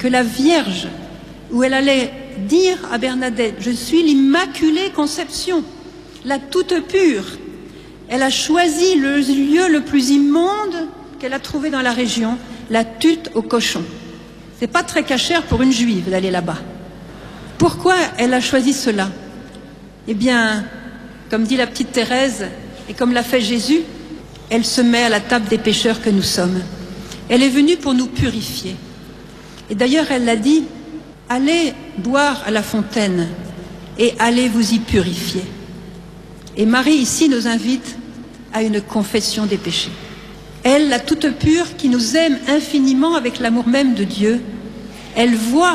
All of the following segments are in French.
que la Vierge, où elle allait dire à Bernadette, je suis l'Immaculée Conception, la toute pure. Elle a choisi le lieu le plus immonde qu'elle a trouvé dans la région, la tutte aux cochons. C'est pas très cachère pour une juive d'aller là-bas. Pourquoi elle a choisi cela? Eh bien, comme dit la petite Thérèse, et comme l'a fait Jésus, elle se met à la table des pécheurs que nous sommes. Elle est venue pour nous purifier. Et d'ailleurs, elle l'a dit, allez boire à la fontaine et allez vous y purifier. Et Marie ici nous invite à une confession des péchés. Elle, la toute pure, qui nous aime infiniment avec l'amour même de Dieu, elle voit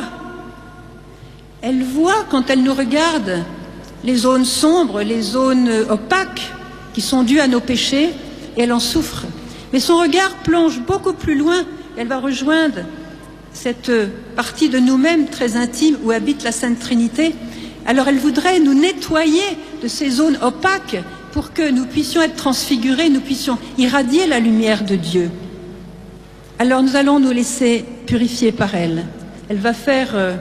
quand elle nous regarde les zones sombres, les zones opaques qui sont dues à nos péchés, et elle en souffre. Mais son regard plonge beaucoup plus loin, elle va rejoindre cette partie de nous-mêmes très intime où habite la Sainte Trinité. Alors elle voudrait nous nettoyer de ces zones opaques pour que nous puissions être transfigurés, nous puissions irradier la lumière de Dieu. Alors nous allons nous laisser purifier par elle. Elle va faire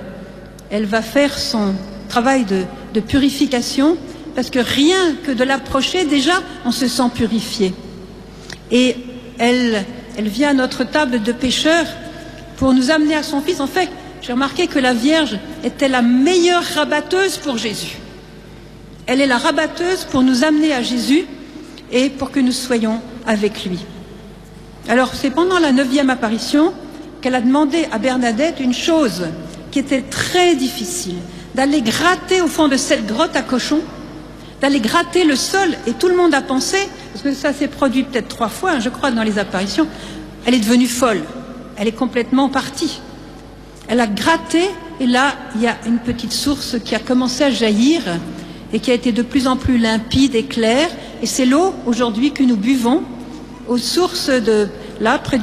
son travail de purification, parce que rien que de l'approcher, déjà, on se sent purifié. Et elle vient à notre table de pécheurs pour nous amener à son Fils. En fait, j'ai remarqué que la Vierge était la meilleure rabatteuse pour Jésus. Elle est la rabatteuse pour nous amener à Jésus et pour que nous soyons avec lui. Alors, c'est pendant la 9e apparition qu'elle a demandé à Bernadette une chose qui était très difficile, d'aller gratter au fond de cette grotte à cochons, d'aller gratter le sol, et tout le monde a pensé, parce que ça s'est produit peut-être 3 fois, je crois, dans les apparitions, elle est devenue folle, elle est complètement partie. Elle a gratté, et là, il y a une petite source qui a commencé à jaillir, et qui a été de plus en plus limpide et claire, et c'est l'eau, aujourd'hui, que nous buvons, aux sources de là, près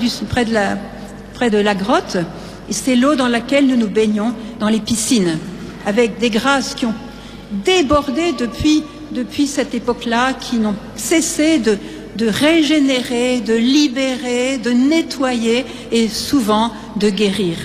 de la grotte, et c'est l'eau dans laquelle nous nous baignons, dans les piscines, avec des grâces qui ont débordé depuis cette époque-là, qui n'ont cessé de régénérer, de libérer, de nettoyer et souvent de guérir.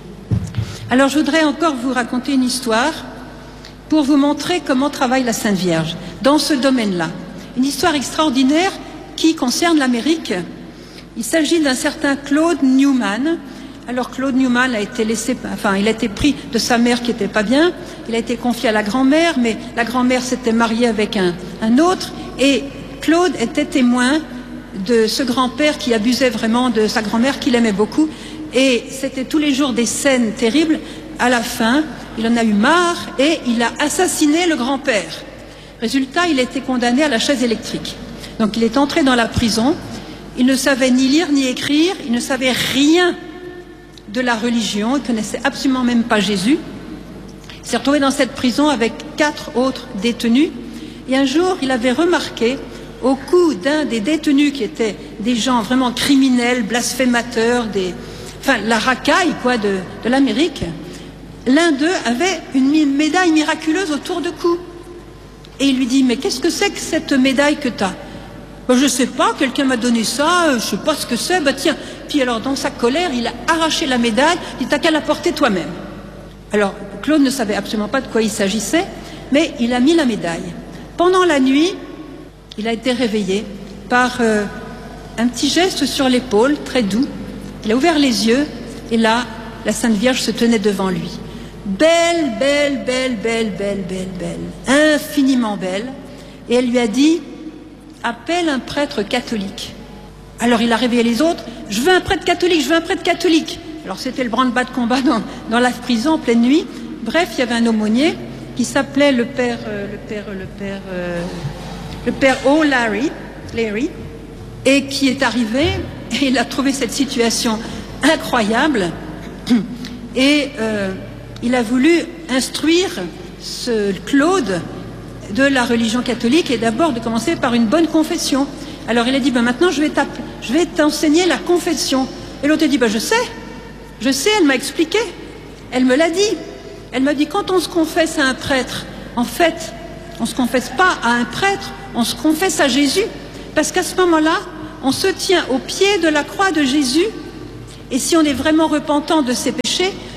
Alors je voudrais encore vous raconter une histoire pour vous montrer comment travaille la Sainte Vierge dans ce domaine-là. Une histoire extraordinaire qui concerne l'Amérique. Il s'agit d'un certain Claude Newman. Alors Claude Newman a été il a été pris de sa mère qui n'était pas bien, il a été confié à la grand-mère, mais la grand-mère s'était mariée avec un autre, et Claude était témoin de ce grand-père qui abusait vraiment de sa grand-mère, qu'il aimait beaucoup, et c'était tous les jours des scènes terribles. À la fin, il en a eu marre et il a assassiné le grand-père. Résultat, il a été condamné à la chaise électrique. Donc il est entré dans la prison, il ne savait ni lire ni écrire, il ne savait rien de la religion, il ne connaissait absolument même pas Jésus. Il s'est retrouvé dans cette prison avec 4 autres détenus, et un jour il avait remarqué au cou d'un des détenus, qui étaient des gens vraiment criminels, blasphémateurs, la racaille de l'Amérique, l'un d'eux avait une médaille miraculeuse autour du cou. Et il lui dit, mais qu'est-ce que c'est que cette médaille que tu as? Je ne sais pas, quelqu'un m'a donné ça, je ne sais pas ce que c'est, tiens. Puis alors, dans sa colère, il a arraché la médaille, il dit, t'as qu'à la porter toi-même. Alors, Claude ne savait absolument pas de quoi il s'agissait, mais il a mis la médaille. Pendant la nuit, il a été réveillé par un petit geste sur l'épaule, très doux. Il a ouvert les yeux, et là, la Sainte Vierge se tenait devant lui. Belle, belle, belle, belle, belle, belle, belle, infiniment belle. Et elle lui a dit, appelle un prêtre catholique. Alors il a réveillé les autres, je veux un prêtre catholique, je veux un prêtre catholique. Alors c'était le branle-bas de combat dans la prison en pleine nuit. Bref, il y avait un aumônier qui s'appelait le père O'Larry, et qui est arrivé, et il a trouvé cette situation incroyable, et il a voulu instruire ce Claude de la religion catholique, et d'abord de commencer par une bonne confession. Alors il a dit, maintenant je vais t'enseigner la confession. Et l'autre a dit, je sais, elle m'a expliqué, elle me l'a dit. Elle m'a dit, quand on se confesse à un prêtre, en fait, on ne se confesse pas à un prêtre, on se confesse à Jésus. Parce qu'à ce moment-là, on se tient au pied de la croix de Jésus, et si on est vraiment repentant de ses péchés,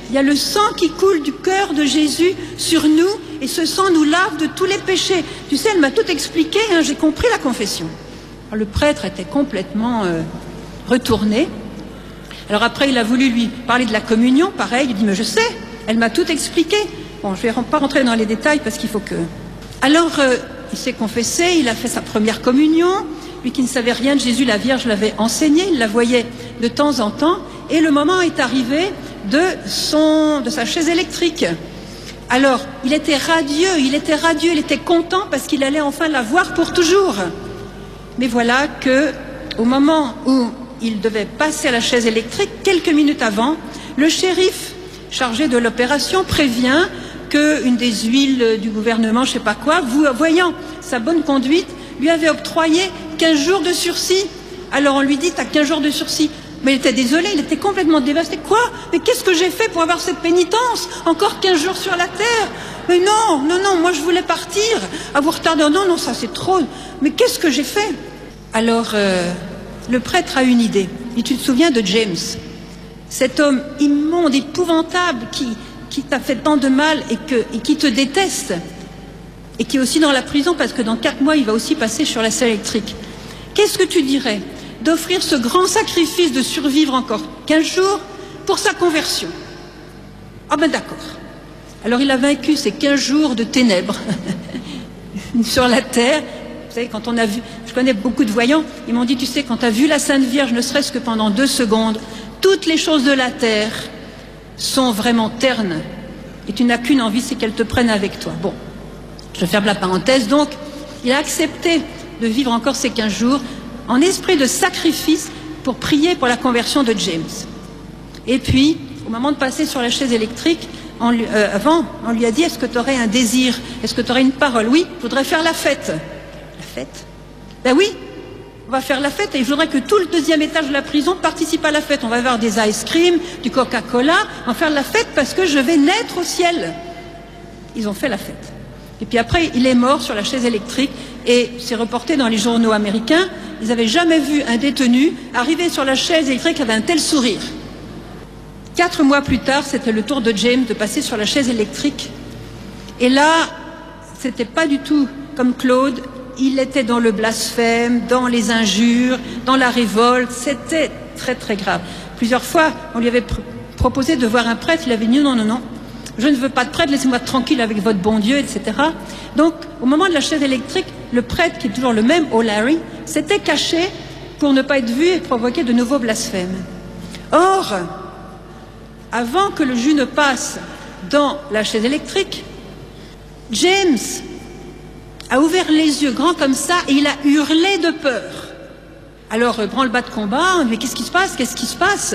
il y a le sang qui coule du cœur de Jésus sur nous, et ce sang nous lave de tous les péchés. Tu sais, elle m'a tout expliqué, hein, j'ai compris la confession. Alors, le prêtre était complètement retourné. Alors après, il a voulu lui parler de la communion, pareil, il dit, mais je sais, elle m'a tout expliqué. Bon, je ne vais pas rentrer dans les détails parce qu'il faut que... Alors, il s'est confessé, il a fait sa première communion. Lui qui ne savait rien de Jésus, la Vierge l'avait enseigné, il la voyait de temps en temps. Et le moment est arrivé de sa chaise électrique. Alors, il était radieux, il était content parce qu'il allait enfin la voir pour toujours. Mais voilà que, au moment où il devait passer à la chaise électrique, quelques minutes avant, le shérif chargé de l'opération prévient qu'une des huiles du gouvernement, je ne sais pas quoi, voyant sa bonne conduite, lui avait octroyé 15 jours de sursis. Alors on lui dit, t'as 15 jours de sursis. Mais il était désolé, il était complètement dévasté. Quoi? Mais qu'est-ce que j'ai fait pour avoir cette pénitence? Encore 15 jours sur la terre? Mais non, moi je voulais partir. À vous retarder, non, ça c'est trop. Mais qu'est-ce que j'ai fait? Alors, le prêtre a une idée. Et tu te souviens de James, cet homme immonde, épouvantable, qui t'a fait tant de mal et qui te déteste, et qui est aussi dans la prison parce que dans 4 mois, il va aussi passer sur la selle électrique. Qu'est-ce que tu dirais d'offrir ce grand sacrifice de survivre encore 15 jours pour sa conversion? Ah ben d'accord. Alors il a vaincu ces 15 jours de ténèbres sur la terre. Vous savez, quand on a vu, je connais beaucoup de voyants, ils m'ont dit, tu sais, quand tu as vu la Sainte Vierge, ne serait-ce que pendant 2 secondes, toutes les choses de la terre sont vraiment ternes. Et tu n'as qu'une envie, c'est qu'elle te prenne avec toi. Bon, je ferme la parenthèse. Donc, il a accepté de vivre encore ces 15 jours en esprit de sacrifice pour prier pour la conversion de James. Et puis, au moment de passer sur la chaise électrique, on lui a dit, est-ce que tu aurais un désir? Est-ce que tu aurais une parole? Oui, je voudrais faire la fête. La fête? Ben oui, on va faire la fête et je voudrais que tout le 2e étage de la prison participe à la fête. On va avoir des ice cream, du Coca-Cola, on va faire la fête parce que je vais naître au ciel. Ils ont fait la fête. Et puis après, il est mort sur la chaise électrique et c'est reporté dans les journaux américains. Ils n'avaient jamais vu un détenu arriver sur la chaise électrique avec un tel sourire. 4 mois plus tard, c'était le tour de James de passer sur la chaise électrique. Et là, c'était pas du tout comme Claude. Il était dans le blasphème, dans les injures, dans la révolte. C'était très très grave. Plusieurs fois, on lui avait proposé de voir un prêtre. Il avait dit non, je ne veux pas de prêtre, laissez-moi tranquille avec votre bon Dieu, etc. Donc, au moment de la chaise électrique, le prêtre, qui est toujours le même, O'Larry, s'était caché pour ne pas être vu et provoquer de nouveaux blasphèmes. Or, avant que le jus ne passe dans la chaise électrique, James a ouvert les yeux grands comme ça et il a hurlé de peur. Alors, branle-bas de combat, mais qu'est-ce qui se passe?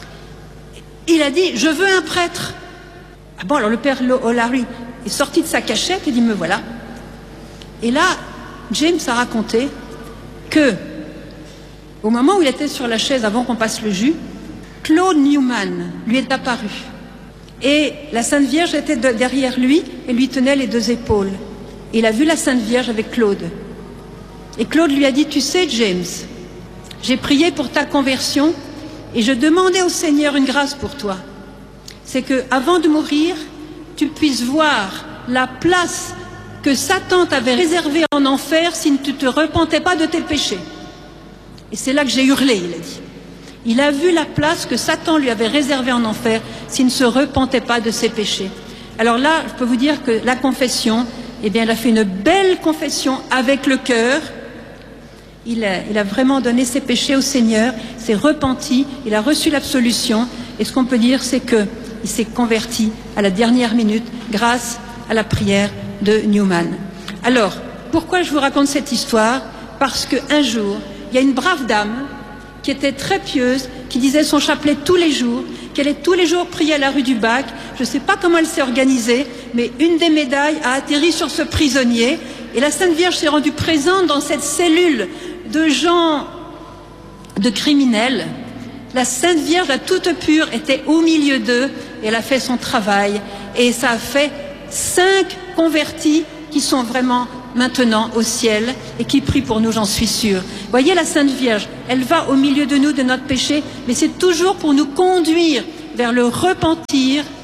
Il a dit, je veux un prêtre. Ah bon, alors le père O'Larry est sorti de sa cachette et dit, me voilà. Et là, James a raconté que, au moment où il était sur la chaise avant qu'on passe le jus, Claude Newman lui est apparu. Et la Sainte Vierge était derrière lui et lui tenait les 2 épaules. Et il a vu la Sainte Vierge avec Claude. Et Claude lui a dit, tu sais, James, j'ai prié pour ta conversion et je demandais au Seigneur une grâce pour toi. C'est que, avant de mourir, tu puisses voir la place que Satan t'avait réservée en enfer si tu ne te repentais pas de tes péchés. Et c'est là que j'ai hurlé, il a dit. Il a vu la place que Satan lui avait réservée en enfer s'il ne se repentait pas de ses péchés. Alors là, je peux vous dire que la confession, eh bien, elle a fait une belle confession avec le cœur. Il a vraiment donné ses péchés au Seigneur, s'est repenti, il a reçu l'absolution. Et ce qu'on peut dire, c'est qu'il s'est converti à la dernière minute grâce à la prière de Newman. Alors, pourquoi je vous raconte cette histoire? Parce qu'un jour, il y a une brave dame qui était très pieuse, qui disait son chapelet tous les jours, qui allait tous les jours prier à la rue du Bac. Je ne sais pas comment elle s'est organisée, mais une des médailles a atterri sur ce prisonnier. Et la Sainte Vierge s'est rendue présente dans cette cellule de gens, de criminels. La Sainte Vierge, la toute pure, était au milieu d'eux et elle a fait son travail. Et ça a fait 5 convertis qui sont vraiment maintenant au ciel et qui prient pour nous, j'en suis sûre. Voyez, la Sainte Vierge, elle va au milieu de nous, de notre péché, mais c'est toujours pour nous conduire vers le repentir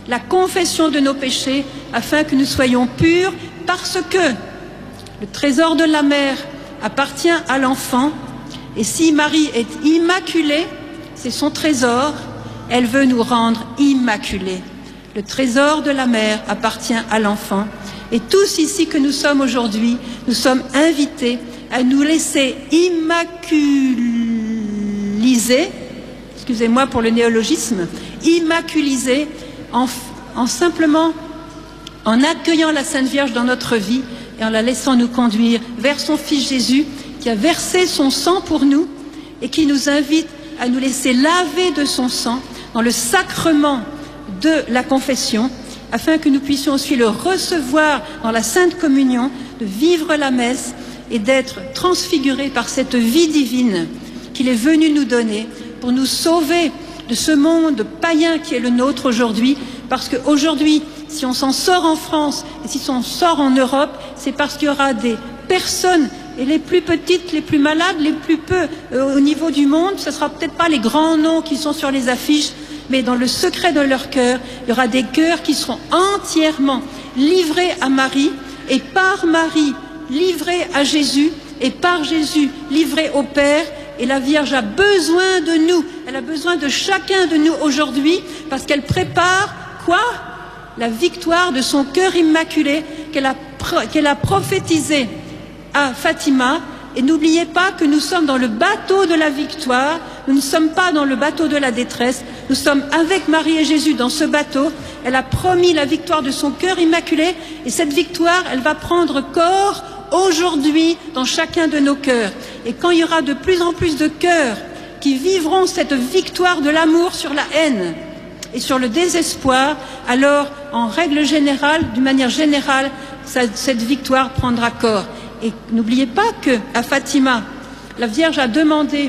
la confession de nos péchés, afin que nous soyons purs, parce que le trésor de la mère appartient à l'enfant, et si Marie est immaculée, c'est son trésor, elle veut nous rendre immaculés. Le trésor de la mère appartient à l'enfant, et tous ici que nous sommes aujourd'hui, nous sommes invités à nous laisser immaculiser, excusez-moi pour le néologisme, immaculiser en simplement en accueillant la Sainte Vierge dans notre vie et en la laissant nous conduire vers son Fils Jésus qui a versé son sang pour nous et qui nous invite à nous laisser laver de son sang dans le sacrement de la confession, afin que nous puissions aussi le recevoir dans la Sainte Communion, de vivre la messe et d'être transfigurés par cette vie divine qu'il est venu nous donner pour nous sauver de ce monde païen qui est le nôtre aujourd'hui, parce qu'aujourd'hui, si on s'en sort en France et si on sort en Europe, c'est parce qu'il y aura des personnes, et les plus petites, les plus malades, les plus peu au niveau du monde, ce ne sera peut-être pas les grands noms qui sont sur les affiches, mais dans le secret de leur cœur, il y aura des cœurs qui seront entièrement livrés à Marie, et par Marie, livrés à Jésus, et par Jésus, livrés au Père. Et la Vierge a besoin de nous, elle a besoin de chacun de nous aujourd'hui, parce qu'elle prépare quoi? La victoire de son cœur immaculé qu'elle a prophétisé à Fatima. Et n'oubliez pas que nous sommes dans le bateau de la victoire, nous ne sommes pas dans le bateau de la détresse, nous sommes avec Marie et Jésus dans ce bateau. Elle a promis la victoire de son cœur immaculé, et cette victoire, elle va prendre corps aujourd'hui dans chacun de nos cœurs. Et quand il y aura de plus en plus de cœurs qui vivront cette victoire de l'amour sur la haine et sur le désespoir, alors en règle générale, d'une manière générale, cette victoire prendra corps. Et n'oubliez pas qu'à Fatima, la Vierge a demandé,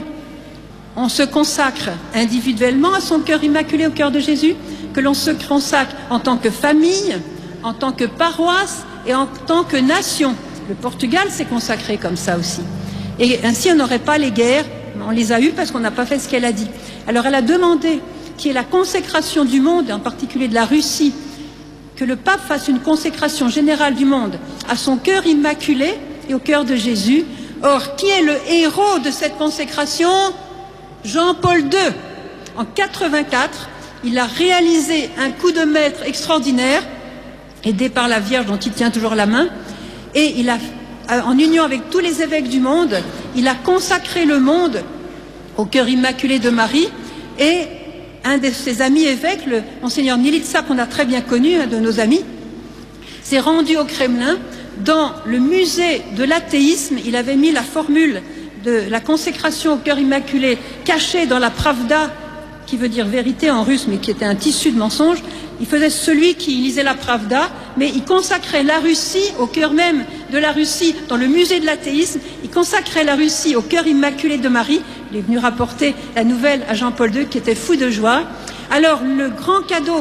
on se consacre individuellement à son cœur immaculé, au cœur de Jésus, que l'on se consacre en tant que famille, en tant que paroisse et en tant que nation. Le Portugal s'est consacré comme ça aussi. Et ainsi, on n'aurait pas les guerres. On les a eues parce qu'on n'a pas fait ce qu'elle a dit. Alors, elle a demandé qu'il y ait la consécration du monde, et en particulier de la Russie, que le pape fasse une consécration générale du monde à son cœur immaculé et au cœur de Jésus. Or, qui est le héros de cette consécration? Jean-Paul II. En 84, il a réalisé un coup de maître extraordinaire, aidé par la Vierge dont il tient toujours la main, et il a, en union avec tous les évêques du monde, il a consacré le monde au cœur immaculé de Marie. Et un de ses amis évêques, le monseigneur Nilitsa, qu'on a très bien connu, un de nos amis, s'est rendu au Kremlin. Dans le musée de l'athéisme, il avait mis la formule de la consécration au cœur immaculé cachée dans la Pravda, qui veut dire vérité en russe, mais qui était un tissu de mensonges. Il faisait celui qui lisait la Pravda, mais il consacrait la Russie, au cœur même de la Russie, dans le musée de l'athéisme, il consacrait la Russie au cœur immaculé de Marie. Il est venu rapporter la nouvelle à Jean-Paul II, qui était fou de joie. Alors, le grand cadeau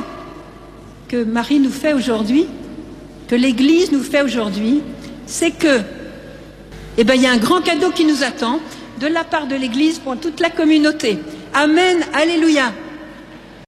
que Marie nous fait aujourd'hui, que l'Église nous fait aujourd'hui, c'est que, il y a un grand cadeau qui nous attend de la part de l'Église pour toute la communauté. Amen, alléluia.